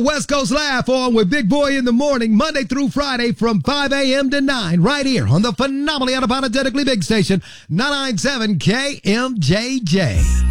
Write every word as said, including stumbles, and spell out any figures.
West Coast Laugh on with Big Boy in the morning, Monday through Friday from five a.m. to nine, right here on the phenomenally unapologetically big station, nine ninety-seven K M J J.